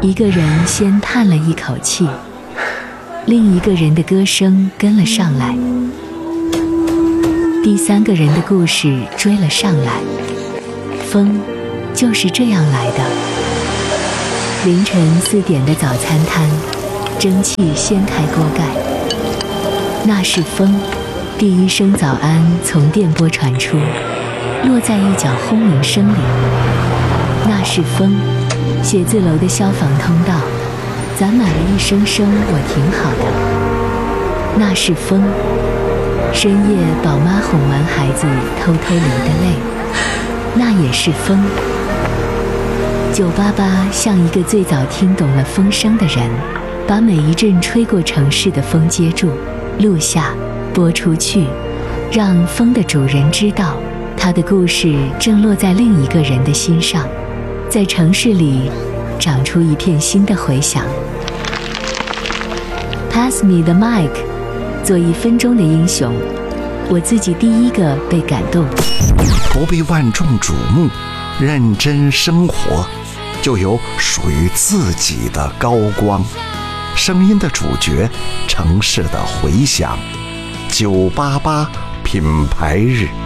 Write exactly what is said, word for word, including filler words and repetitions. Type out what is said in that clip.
一个人先叹了一口气，另一个人的歌声跟了上来，第三个人的故事追了上来。风就是这样来的。凌晨四点的早餐摊，蒸汽掀开锅盖，那是风。第一声早安从电波传出，落在一角轰鸣声里，那是风。写字楼的消防通道攒满了一声声我挺好的，那是风。深夜宝妈哄完孩子偷偷流的泪，那也是风。九八八像一个最早听懂了风声的人，把每一阵吹过城市的风接住，录下，播出去，让风的主人知道，他的故事正落在另一个人的心上，在城市里长出一片新的回响。 Pass me the mic， 做一分钟的英雄，我自己第一个被感动。 不被万众瞩目，认真生活，就有属于自己的高光。声音的主角，城市的回响。九八八品牌日。